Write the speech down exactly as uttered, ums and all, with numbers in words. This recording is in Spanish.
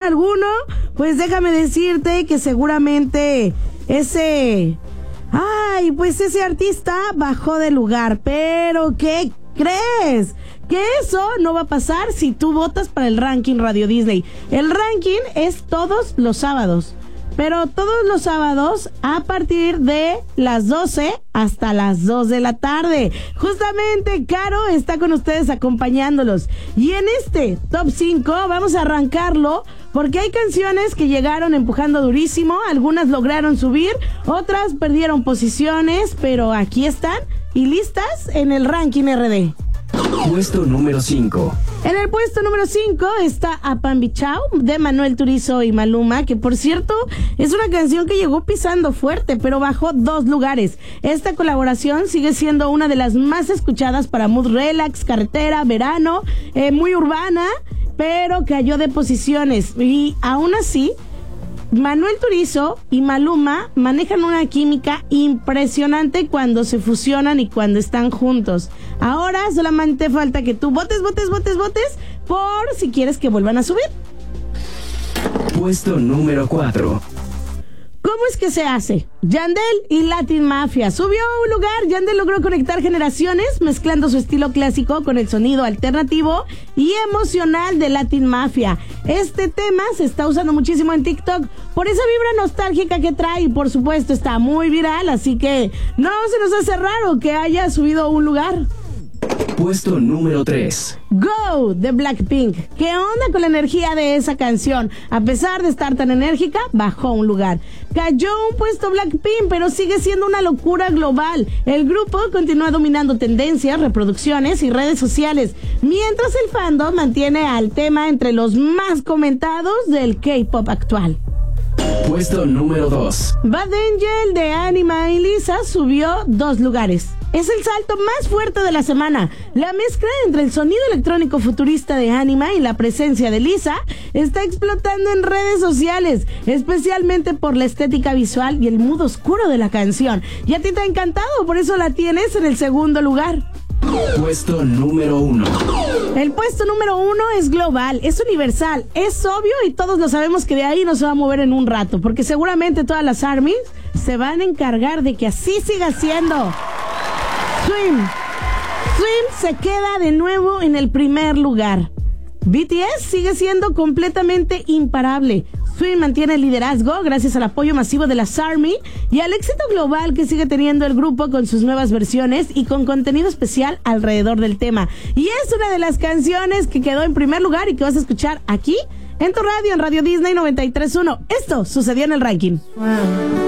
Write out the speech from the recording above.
alguno, pues déjame decirte que seguramente ese... Ay, pues ese artista bajó de lugar. Pero, ¿qué crees? Que eso no va a pasar si tú votas para el ranking Radio Disney. El ranking es todos los sábados, pero todos los sábados a partir de las doce hasta las dos de la tarde. Justamente Caro está con ustedes acompañándolos. Y en este top cinco vamos a arrancarlo porque hay canciones que llegaron empujando durísimo. Algunas lograron subir, otras perdieron posiciones, pero aquí están y listas en el ranking R D. Puesto número cinco. En el puesto número cinco está Apambi Chao de Manuel Turizo y Maluma, que por cierto es una canción que llegó pisando fuerte, pero bajó dos lugares. Esta colaboración sigue siendo una de las más escuchadas para mood relax, carretera, verano, eh, muy urbana, pero cayó de posiciones. Y aún así, Manuel Turizo y Maluma manejan una química impresionante cuando se fusionan y cuando están juntos. Ahora solamente falta que tú votes, votes, votes, votes por si quieres que vuelvan a subir. Puesto número cuatro. ¿Cómo es que se hace? Yandel y Latin Mafia. Subió a un lugar. Yandel logró conectar generaciones mezclando su estilo clásico con el sonido alternativo y emocional de Latin Mafia. Este tema se está usando muchísimo en TikTok por esa vibra nostálgica que trae y por supuesto está muy viral, así que no se nos hace raro que haya subido a un lugar. Puesto número tres. Go de Blackpink. ¿Qué onda con la energía de esa canción? A pesar de estar tan enérgica, bajó un lugar. Cayó un puesto Blackpink, pero sigue siendo una locura global. El grupo continúa dominando tendencias, reproducciones y redes sociales, mientras el fandom mantiene al tema entre los más comentados del K-pop actual. Puesto número dos. Bad Angel de Anima y Lisa subió dos lugares. Es el salto más fuerte de la semana. La mezcla entre el sonido electrónico futurista de Anima y la presencia de Lisa está explotando en redes sociales, especialmente por la estética visual y el mood oscuro de la canción. Y a ti te ha encantado, por eso la tienes en el segundo lugar. Puesto número uno. El puesto número uno es global, es universal, es obvio y todos lo sabemos que de ahí no se va a mover en un rato, porque seguramente todas las ARMYs se van a encargar de que así siga siendo. Swim. Swim se queda de nuevo en el primer lugar. B T S sigue siendo completamente imparable. Swim mantiene el liderazgo gracias al apoyo masivo de las ARMY y al éxito global que sigue teniendo el grupo con sus nuevas versiones y con contenido especial alrededor del tema. Y es una de las canciones que quedó en primer lugar y que vas a escuchar aquí en tu radio, en Radio Disney noventa y tres punto uno. Esto sucedió en el ranking. Wow.